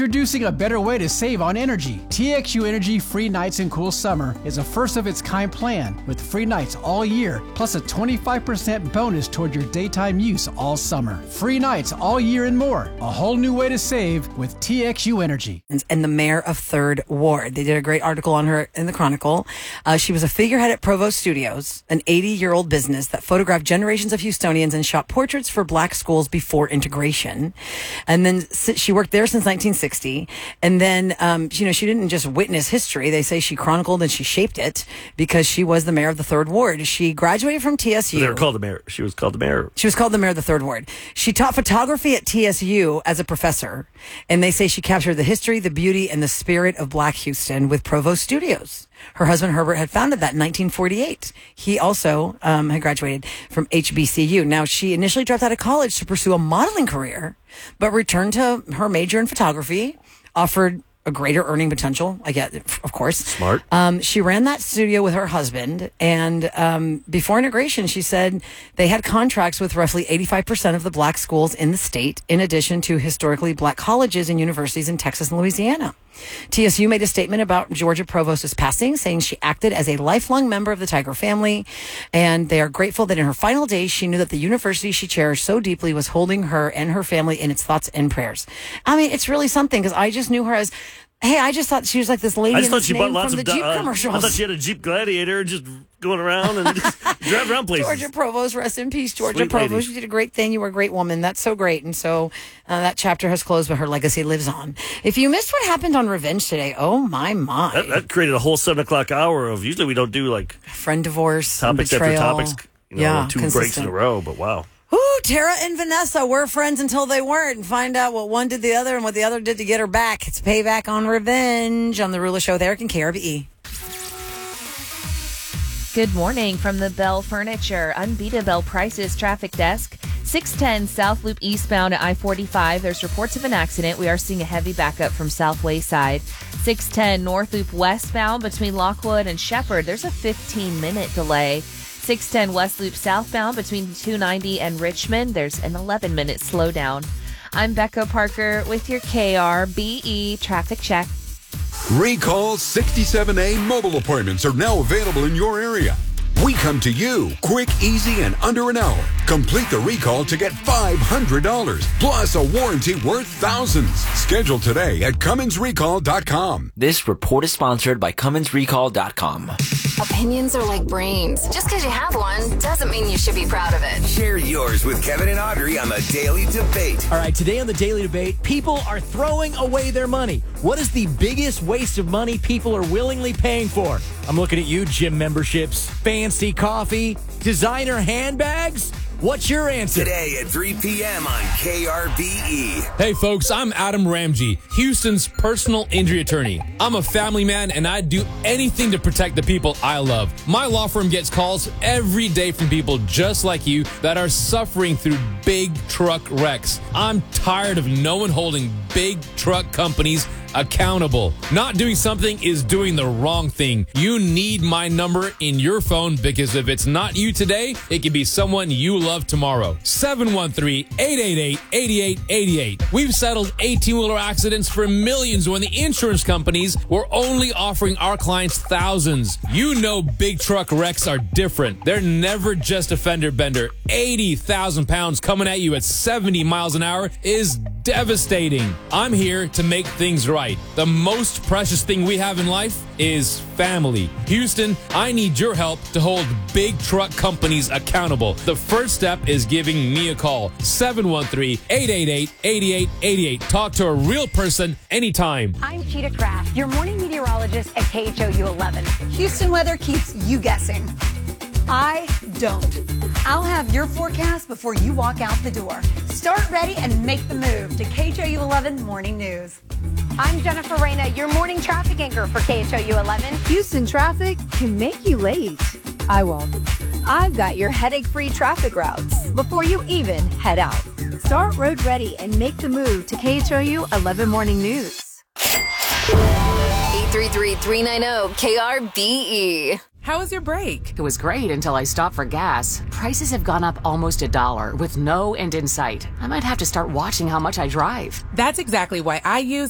Introducing a better way to save on energy. TXU Energy Free Nights and Cool Summer is a first-of-its-kind plan with free nights all year, plus a 25% bonus toward your daytime use all summer. Free nights all year and more. A whole new way to save with TXU Energy. And the mayor of 3rd Ward. They did a great article on her in the Chronicle. She was a figurehead at Provo Studios, an 80-year-old business that photographed generations of Houstonians and shot portraits for black schools before integration. And then she worked there since 1960. And then, she didn't just witness history. They say she chronicled and she shaped it because she was the mayor of the 3rd Ward. She graduated from TSU. They were called the mayor. She was called the mayor. She was called the mayor of the 3rd Ward. She taught photography at TSU as a professor. And they say she captured the history, the beauty, and the spirit of Black Houston with Provo Studios. Her husband, Herbert, had founded that in 1948. He also had graduated from HBCU. Now, she initially dropped out of college to pursue a modeling career, but returned to her major in photography, offered a greater earning potential, I get, of course. Smart. She ran that studio with her husband, and before integration, she said they had contracts with roughly 85% of the black schools in the state, in addition to historically black colleges and universities in Texas and Louisiana. TSU made a statement about Georgia Provost's passing, saying she acted as a lifelong member of the Tiger family, and they are grateful that in her final days, she knew that the university she cherished so deeply was holding her and her family in its thoughts and prayers. I mean, it's really something, because I just knew her as, hey, I just thought she was like this lady in this name from the Jeep commercials. I thought she had a Jeep Gladiator just going around and just driving around places. Georgia Provost, rest in peace, Georgia Sweet Provost. lady. You did a great thing. You were a great woman. That's so great. And so that chapter has closed, but her legacy lives on. If you missed what happened on Revenge today, oh my. That created a whole 7 o'clock hour of, usually we don't do like friend divorce, topics betrayal. after topics, two consistent breaks in a row, but wow. Ooh, Tara and Vanessa were friends until they weren't, and find out what one did the other and what the other did to get her back. It's Payback on Revenge on The Rula Show with Eric and KRBE. Good morning from the Bell Furniture Unbeatable Prices Traffic Desk. 610 South Loop eastbound at I-45. There's reports of an accident. We are seeing a heavy backup from South Wayside. 610 North Loop westbound between Lockwood and Shepherd. There's a 15-minute delay. 610 West Loop southbound between 290 and Richmond. There's an 11-minute slowdown. I'm Becca Parker with your KRBE traffic check. Recall 67A mobile appointments are now available in your area. We come to you quick, easy, and under an hour. Complete the recall to get $500 plus a warranty worth thousands. Schedule today at CumminsRecall.com. This report is sponsored by CumminsRecall.com. Opinions are like brains. Just because you have one doesn't mean you should be proud of it. Share yours with Kevin and Audrey on the Daily Debate. All right, today on the Daily Debate, people are throwing away their money. What is the biggest waste of money people are willingly paying for? I'm looking at you, gym memberships, fancy coffee, designer handbags. What's your answer? Today at 3 p.m. on KRBE. Hey, folks, I'm Adam Ramsey, Houston's personal injury attorney. I'm a family man, and I do anything to protect the people I love. My law firm gets calls every day from people just like you that are suffering through big truck wrecks. I'm tired of no one holding big truck companies accountable. Not doing something is doing the wrong thing. You need my number in your phone, because if it's not you today, it could be someone you love tomorrow. 713-888-8888. We've settled 18-wheeler accidents for millions when the insurance companies were only offering our clients thousands. You know big truck wrecks are different. They're never just a fender bender. 80,000 pounds coming at you at 70 miles an hour is devastating. I'm here to make things right. The most precious thing we have in life is family. Houston, I need your help to hold big truck companies accountable. The first step is giving me a call. 713-888-8888. Talk to a real person anytime. I'm Cheetah Craft, your morning meteorologist at KHOU 11. Houston weather keeps you guessing. I don't. I'll have your forecast before you walk out the door. Start ready and make the move to KHOU 11 Morning News. I'm Jennifer Reyna, your morning traffic anchor for KHOU 11. Houston traffic can make you late. I won't. I've got your headache-free traffic routes before you even head out. Start road ready and make the move to KHOU 11 Morning News. 833-390-KRBE. How was your break? It was great until I stopped for gas. Prices have gone up almost $1 with no end in sight. I might have to start watching how much I drive. That's exactly why I use